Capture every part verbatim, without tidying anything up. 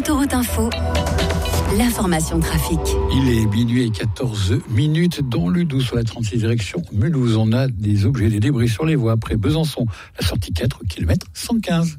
Autoroute Info, l'information trafic. Il est minuit et quatorze minutes dans le douze sur la trente-six direction Mulhouse. On a des objets, des débris sur les voies après Besançon. La sortie quatre, kilomètre cent quinze.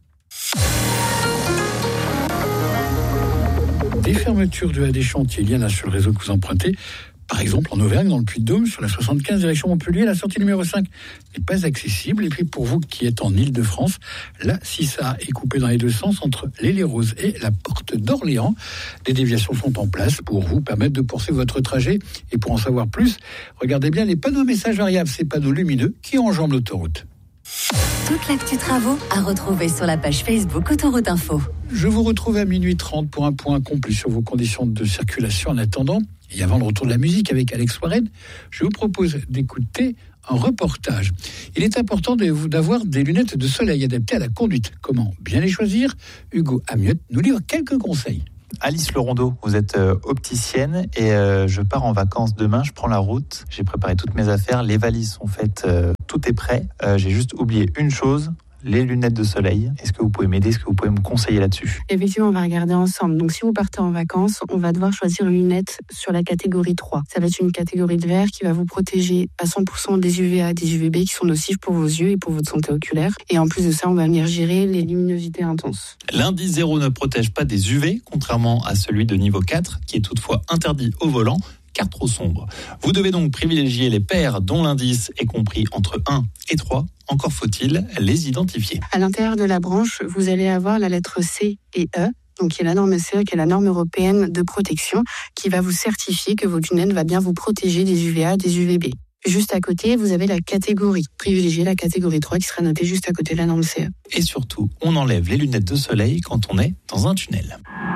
Des fermetures de des chantiers, il y en a sur le réseau que vous empruntez. Par exemple, en Auvergne, dans le Puy-de-Dôme, sur la soixante-quinze direction Montpellier, la sortie numéro cinq n'est pas accessible. Et puis pour vous qui êtes en Île-de-France, la six A est coupée dans les deux sens entre l'Île-et-Rose et la porte d'Orléans. Des déviations sont en place pour vous permettre de poursuivre votre trajet. Et pour en savoir plus, regardez bien les panneaux messages variables, ces panneaux lumineux qui enjambent l'autoroute. Toute l'actu travaux à retrouver sur la page Facebook Autoroute Info. Je vous retrouve à minuit trente pour un point complet sur vos conditions de circulation. En attendant, et avant le retour de la musique avec Alex Warren, je vous propose d'écouter un reportage. Il est important de vous d'avoir des lunettes de soleil adaptées à la conduite. Comment bien les choisir ? Hugo Amiot nous livre quelques conseils. Alice Lerondeau, vous êtes euh, opticienne et euh, je pars en vacances demain, je prends la route, j'ai préparé toutes mes affaires, les valises sont faites, euh, tout est prêt. Euh, j'ai juste oublié une chose, les lunettes de soleil. Est-ce que vous pouvez m'aider ? Est-ce que vous pouvez me conseiller là-dessus ? Effectivement, on va regarder ensemble. Donc, si vous partez en vacances, on va devoir choisir une lunette sur la catégorie trois. Ça va être une catégorie de verre qui va vous protéger à cent pour cent des U V A et des U V B qui sont nocifs pour vos yeux et pour votre santé oculaire. Et en plus de ça, on va venir gérer les luminosités intenses. L'indice zéro ne protège pas des U V, contrairement à celui de niveau quatre, qui est toutefois interdit au volant, car trop sombre. Vous devez donc privilégier les paires dont l'indice est compris entre un et trois. Encore faut-il les identifier. À l'intérieur de la branche, vous allez avoir la lettre C et E, donc qui est la norme C E, qui est la norme européenne de protection, qui va vous certifier que votre lunette va bien vous protéger des U V A, des U V B. Juste à côté, vous avez la catégorie. Privilégiez la catégorie trois qui sera notée juste à côté de la norme C E. Et surtout, on enlève les lunettes de soleil quand on est dans un tunnel.